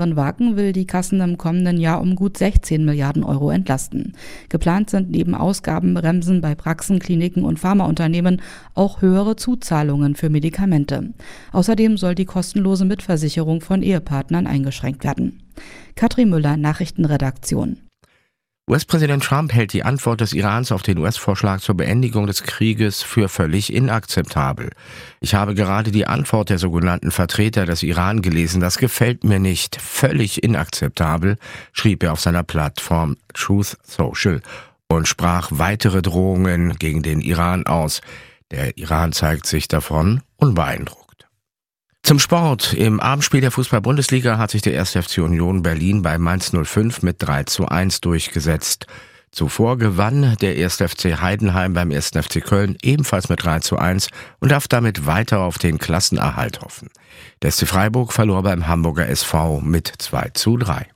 Kanzlerin Wagen will die Kassen im kommenden Jahr um gut 16 Milliarden Euro entlasten. Geplant sind neben Ausgabenbremsen bei Praxen, Kliniken und Pharmaunternehmen auch höhere Zuzahlungen für Medikamente. Außerdem soll die kostenlose Mitversicherung von Ehepartnern eingeschränkt werden. Katrin Müller, Nachrichtenredaktion. US-Präsident Trump hält die Antwort des Irans auf den US-Vorschlag zur Beendigung des Krieges für völlig inakzeptabel. Ich habe gerade die Antwort der sogenannten Vertreter des Iran gelesen. Das gefällt mir nicht. Völlig inakzeptabel, schrieb er auf seiner Plattform Truth Social und sprach weitere Drohungen gegen den Iran aus. Der Iran zeigt sich davon unbeeindruckt. Zum Sport. Im Abendspiel der Fußball-Bundesliga hat sich der 1. FC Union Berlin bei Mainz 05 mit 3:1 durchgesetzt. Zuvor gewann der 1. FC Heidenheim beim 1. FC Köln ebenfalls mit 3:1 und darf damit weiter auf den Klassenerhalt hoffen. Der SC Freiburg verlor beim Hamburger SV mit 2:3.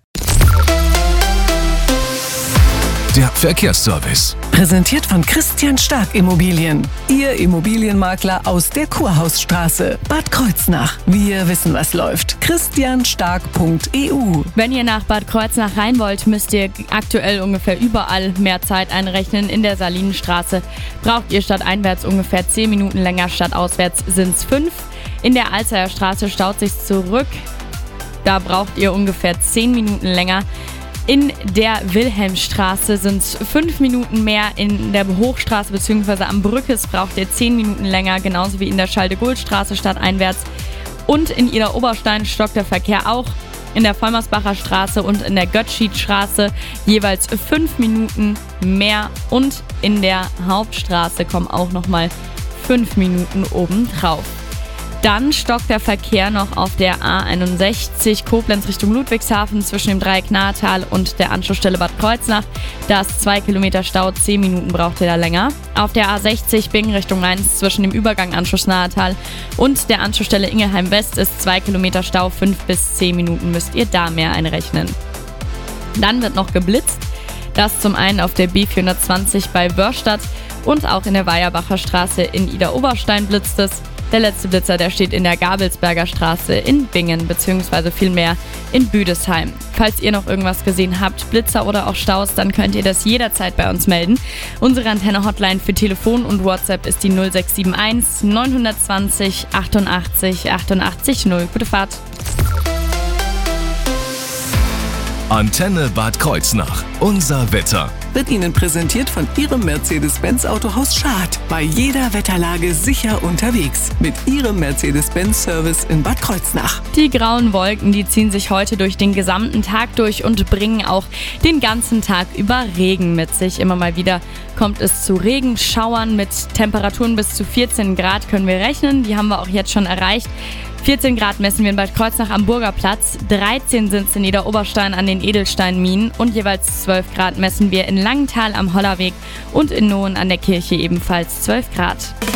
Der Verkehrsservice. Präsentiert von Christian Stark Immobilien. Ihr Immobilienmakler aus der Kurhausstraße, Bad Kreuznach. Wir wissen, was läuft. christianstark.eu. Wenn ihr nach Bad Kreuznach rein wollt, müsst ihr aktuell ungefähr überall mehr Zeit einrechnen. In der Salinenstraße braucht ihr stadteinwärts ungefähr 10 Minuten länger, stadtauswärts sind es 5. In der Alzeyer Straße staut sich zurück. Da braucht ihr ungefähr 10 Minuten länger. In der Wilhelmstraße sind es 5 Minuten mehr, in der Hochstraße bzw. am Brückes braucht ihr 10 Minuten länger, genauso wie in der Schalde-Gohl-Straße stadteinwärts. Und in Ida Oberstein stockt der Verkehr auch. In der Vollmersbacher Straße und in der Götschid-Straße jeweils 5 Minuten mehr. Und in der Hauptstraße kommen auch nochmal 5 Minuten obendrauf. Dann stockt der Verkehr noch auf der A61 Koblenz Richtung Ludwigshafen zwischen dem Dreieck Nahetal und der Anschlussstelle Bad Kreuznach. Da ist 2 Kilometer Stau, 10 Minuten braucht ihr da länger. Auf der A60 Bingen Richtung Mainz zwischen dem Übergang Anschluss Nahetal und der Anschlussstelle Ingelheim West ist 2 Kilometer Stau, 5 bis 10 Minuten müsst ihr da mehr einrechnen. Dann wird noch geblitzt. Das zum einen auf der B420 bei Wörstadt und auch in der Weierbacher Straße in Ida Oberstein blitzt es. Der letzte Blitzer, der steht in der Gabelsberger Straße in Bingen, beziehungsweise vielmehr in Büdesheim. Falls ihr noch irgendwas gesehen habt, Blitzer oder auch Staus, dann könnt ihr das jederzeit bei uns melden. Unsere Antenne-Hotline für Telefon und WhatsApp ist die 0671 920 88 88 0. Gute Fahrt. Antenne Bad Kreuznach. Unser Wetter. Wird Ihnen präsentiert von Ihrem Mercedes-Benz Autohaus Schad. Bei jeder Wetterlage sicher unterwegs. Mit Ihrem Mercedes-Benz-Service in Bad Kreuznach. Die grauen Wolken, die ziehen sich heute durch den gesamten Tag durch und bringen auch den ganzen Tag über Regen mit sich. Immer mal wieder kommt es zu Regenschauern mit Temperaturen bis zu 14 Grad können wir rechnen. Die haben wir auch jetzt schon erreicht. 14 Grad messen wir in Bad Kreuznach am Burgerplatz, 13 sind es in Niederoberstein an den Edelsteinminen und jeweils 12 Grad messen wir in Langenthal am Hollerweg und in Nohen an der Kirche ebenfalls 12 Grad.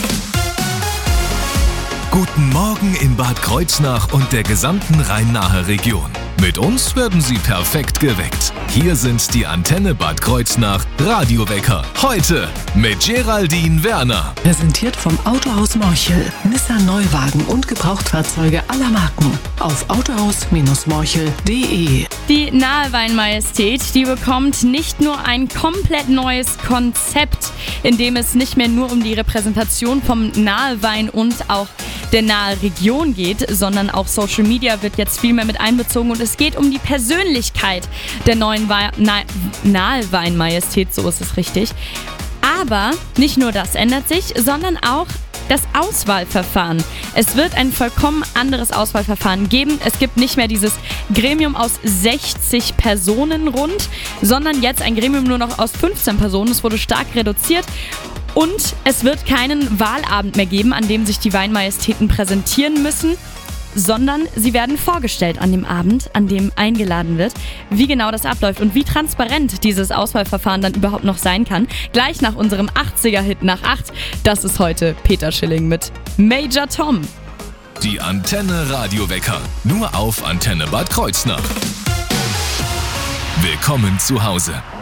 Guten Morgen in Bad Kreuznach und der gesamten Rhein-Nahe Region. Mit uns werden Sie perfekt geweckt. Hier sind die Antenne Bad Kreuznach Radiowecker. Heute mit Geraldine Werner. Präsentiert vom Autohaus Morchel. Nissan Neuwagen und Gebrauchtfahrzeuge aller Marken. Auf autohaus-morchel.de. Die Nahe-Wein-Majestät, die bekommt nicht nur ein komplett neues Konzept, in dem es nicht mehr nur um die Repräsentation vom Nahe-Wein und auch der nahe Region geht, sondern auch Social Media wird jetzt viel mehr mit einbezogen und es geht um die Persönlichkeit der neuen Nahe-Wein-Majestät, so ist es richtig. Aber nicht nur das ändert sich, sondern auch das Auswahlverfahren. Es wird ein vollkommen anderes Auswahlverfahren geben. Es gibt nicht mehr dieses Gremium aus 60 Personen rund, sondern jetzt ein Gremium nur noch aus 15 Personen. Es wurde stark reduziert. Und es wird keinen Wahlabend mehr geben, an dem sich die Weinmajestäten präsentieren müssen, sondern sie werden vorgestellt an dem Abend, an dem eingeladen wird. Wie genau das abläuft und wie transparent dieses Auswahlverfahren dann überhaupt noch sein kann, gleich nach unserem 80er-Hit nach 8. Das ist heute Peter Schilling mit Major Tom. Die Antenne Radiowecker, nur auf Antenne Bad Kreuznach. Willkommen zu Hause.